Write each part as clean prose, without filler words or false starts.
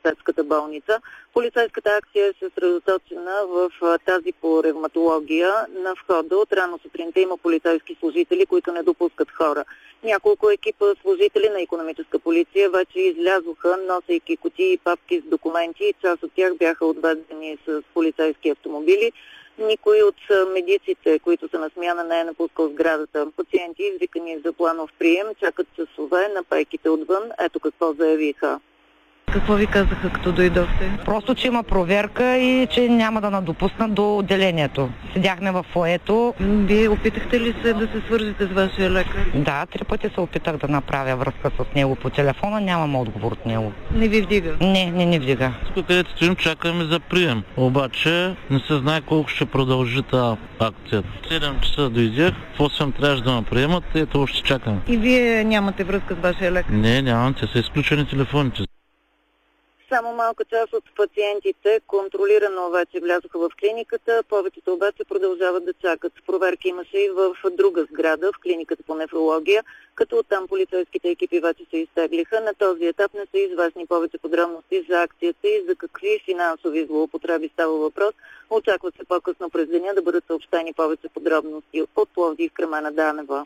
университетската болница. Полицейската акция е съсредоточена в тази по ревматология. На входа от рано сутринта има полицейски служители, които не допускат хора. Няколко екипа служители на икономическа полиция вече излязоха, носейки кутии и папки с документи, и част от тях бяха отведени с полицейски автомобили. Никой от медиците, които са на смяна, не е напускал сградата. Пациенти, извикани за планов прием, чакат часове на пейките отвън. Ето какво заявиха. Какво ви казаха, като дойдохте? Просто, че има проверка и че няма да надопуснат до отделението. Седяхме в фоето. Вие опитахте ли се да се свържете с вашия лекар? Да, 3 пъти се опитах да направя връзка с него по телефона. Нямам отговор от него. Не ви вдига? Не вдига. Тук, където стоим, чакаме за прием. Обаче не се знае колко ще продължи тази акция. 7 часа дойдех, в 8 трябваше да ме приемат и ето още чакам. И вие нямате връзка с вашия лекар? Не, нямам. Те са изключени телефоните. Само малка част от пациентите контролирано вече влязоха в клиниката, повечето обаче продължават да чакат. Проверки имаше и в друга сграда, в клиниката по нефрология, като оттам полицейските екипи вече се изтеглиха. На този етап не са известни повече подробности за акцията и за какви финансови злоупотреби става въпрос. Очаква се по-късно през деня да бъдат съобщени повече подробности от Пловдив, Кремена Данева.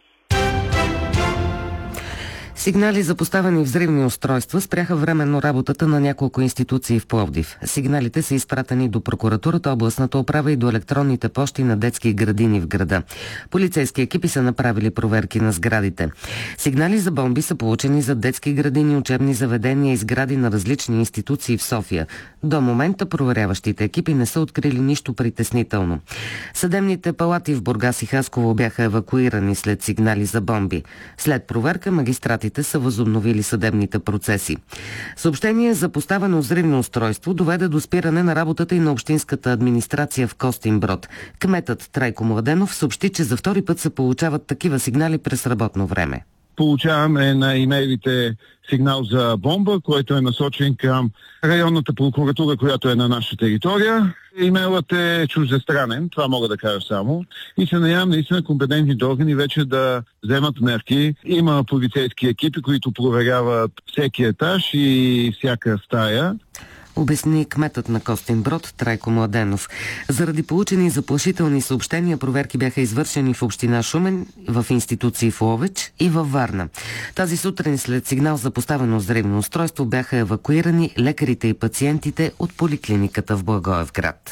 Сигнали за поставени взривни устройства спряха временно работата на няколко институции в Пловдив. Сигналите са изпратени до прокуратурата, областната управа и до електронните пощи на детски градини в града. Полицейски екипи са направили проверки на сградите. Сигнали за бомби са получени за детски градини, учебни заведения и сгради на различни институции в София. До момента проверяващите екипи не са открили нищо притеснително. Съдебните палати в Бургас и Хасково бяха евакуирани след сигнали за бомби. След проверка магистратите са възобновили съдебните процеси. Съобщение за поставено взривно устройство доведе до спиране на работата и на общинската администрация в Костинброд. Кметът Трайко Младенов съобщи, че за втори път се получават такива сигнали през работно време. Получаваме на имейлите сигнал за бомба, който е насочен към районната прокуратура, която е на наша територия. Имейлът е чуждестранен, това мога да кажа само. И се надявам наистина компетентните органи вече да вземат мерки. Има полицейски екипи, които проверяват всеки етаж и всяка стая. Обясни кметът на Костинброд Трайко Младенов. Заради получени заплашителни съобщения, проверки бяха извършени в община Шумен, в институции в Ловеч и във Варна. Тази сутрин след сигнал за поставено взривно устройство бяха евакуирани лекарите и пациентите от поликлиниката в Благоевград.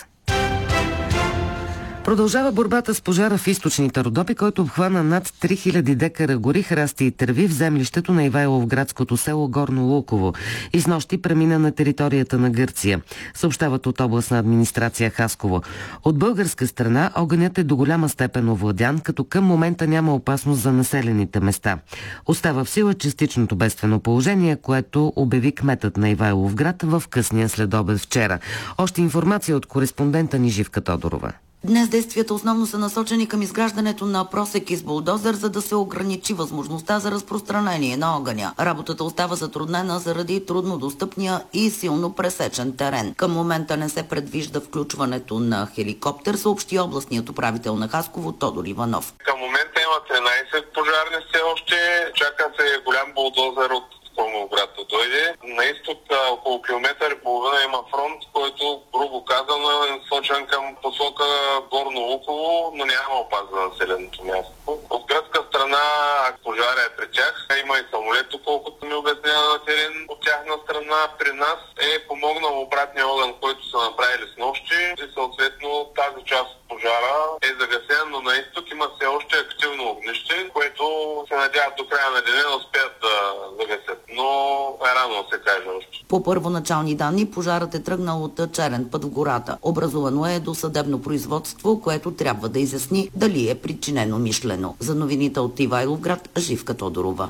Продължава борбата с пожара в източните Родопи, който обхвана над 3000 декара гори, храсти и тръви в землището на Ивайловградското село Горно Луково и снощи премина на територията на Гърция, съобщават от областна администрация Хасково. От българска страна огънят е до голяма степен овладян, като към момента няма опасност за населените места. Остава в сила частичното бедствено положение, което обяви кметът на Ивайловград в късния следобед вчера. Още информация от кореспондента ни Живка Тодорова. Днес действията основно са насочени към изграждането на просеки с булдозер, за да се ограничи възможността за разпространение на огъня. Работата остава затруднена заради труднодостъпния и силно пресечен терен. Към момента не се предвижда включването на хеликоптер, съобщи областният управител на Хасково Тодор Иванов. Към момента има 13 пожарни все още. Чака се голям булдозер от Колмоград да дойде. На изток около километър и половина има фронт, който, грубо казано, е насочен към посока Горно Луково, но няма опас за населеното място. От гръцка страна пожара е при тях. Има и самолет, колкото ми обяснява на терен. От тяхна страна при нас е помогнал обратния огън, който са направили с нощи и съответно тази част от пожара е загасен, но на изток има все още активно огнище, което се надяват до края на деня да успеят да загасят. Но е рано да се каже още. По първоначални данни, пожарът е тръгнал от черен път в гората. Образувано е досъдебно производство, което трябва да изясни дали е причинено мишлено. За новините от Ивайловград, Живка Тодорова.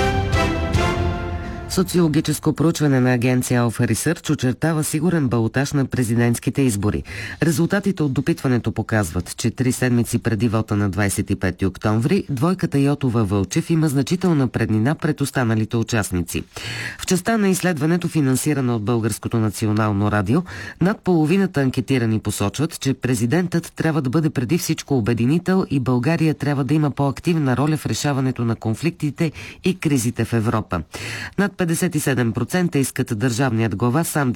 Социологическо проучване на агенция Alpha Research очертава сигурен балотаж на президентските избори. Резултатите от допитването показват, че 3 седмици преди вота на 25 октомври, двойката Йотова-Вълчев има значителна преднина пред останалите участници. В частта на изследването, финансирана от Българското национално радио, над половината анкетирани посочват, че президентът трябва да бъде преди всичко обединител и България трябва да има по-активна роля в решаването на конфликтите и кризите в Европа. Над 57% искат държавният глава сам